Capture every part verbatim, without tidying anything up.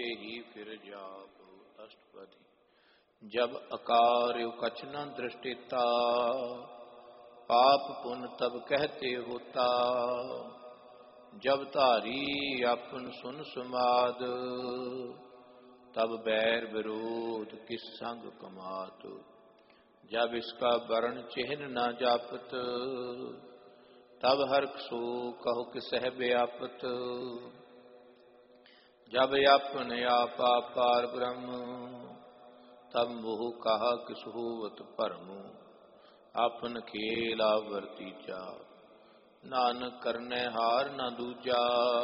ही फिर जाप अष्टपदी। जब अकार कछ न दृष्टिता, पाप पुण्य तब कहते होता। जब धारी अपन सुन समाद, तब बैर विरोध किस संग कमात। जब इसका वर्ण चिन्ह न जापत, तब हर्ष सो कहो कि सह व्यापत। जब अपने आपा पार ब्रह्म, तब मोह कहा किस होवत भरम। आपन खेल आवर्ती जा, नानक करने हार न दूजा।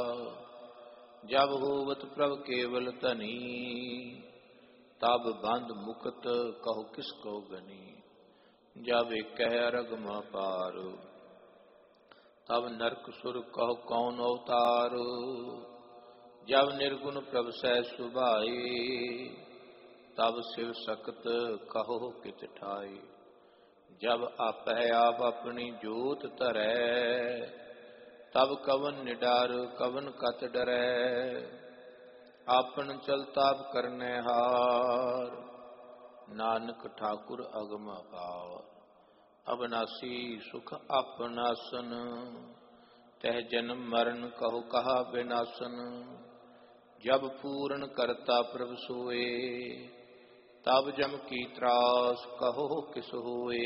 जब होवत प्रभ केवल धनी, तब बंद मुक्त कहो किसको गनी। जब एक कह अरगम पार, तब नरक सुर कहो कौन अवतार। जब निर्गुण प्रभ सह सुभाए, तब शिव सकत कहो कित ठाए। जब आप है आप अपनी जोत धरै, तब कवन निडार कवन कत डरै। आपन चलता करने हार, नानक ठाकुर अगम अपार। अविनाशी सुख आपनासन, तह जन्म मरण कहो कहा विनाशन। जब पूर्ण करता प्रभ सोए, तब जम की त्रास कहो किस होए।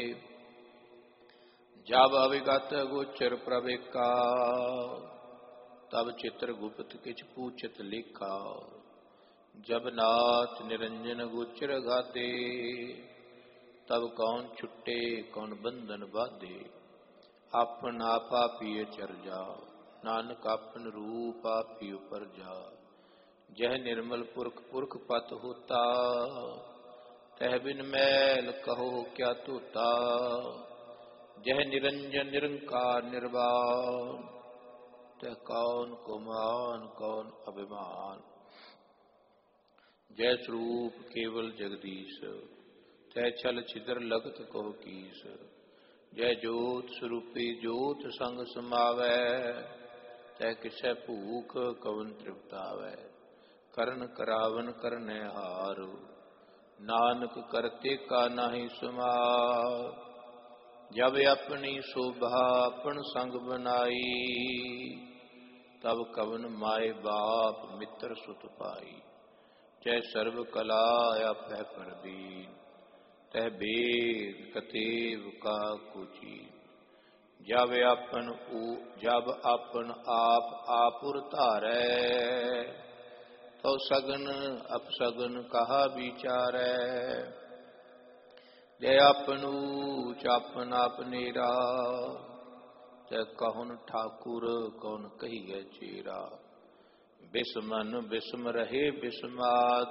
जब अविगत गोचर प्रवेका, तब चित्र गुप्त किछ पूछत लिखा। जब नाथ निरंजन गोचर गादे, तब कौन छुट्टे कौन बंधन बाधे। आपन आपा पिय चर जा, नानक आपन रूप आपी उपर जा। जह निर्मल पुरख पुरख पत होता, तह बिन मैल कहो क्या तोता। जह निरंजन निरंकार निर्वाण, तह कौन को मान कौन अभिमान। जय स्वरूप केवल जगदीश, तह छल छिद्र लगत कहो कीस। जय जोत स्वरूपी जोत संग समावै, तह किसै भूख कवन तृप्तावै। करण करावन करने हार, नानक करते का नाही सुमार। जब अपनी शोभा अपन संग बनाई, तब कवन माए बाप मित्र सुत पाई। जय सर्व कला आपै परदीन, तह वेद कतेव का कुची। जब अपन जब अपन आप आपुर धारै, तो सगन अपसगन कहा विचारै। जय अपन ऊच अपन अपनेरा, तह कहन ठाकुर कौन कहिए चेरा। बिस्मन बिस्म रहे बिस्माद,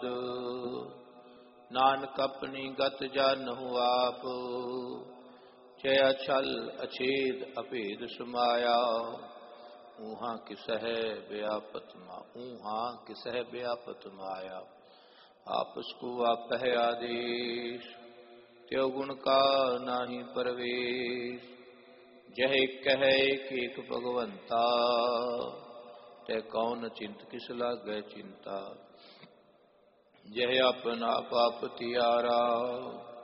नानक अपनी गत जानहु आप। जय अछल अछेद अभेद समाया, ऊहा किसह व्यापत मा ऊहा किसह व्यापत माया। आपस को आप है आदेश, त्यो गुण का नाही परवेश। जह कह एक एक भगवंता, तह कौन चिंत किस लागै चिंता। जह अपन आप आप तियारा,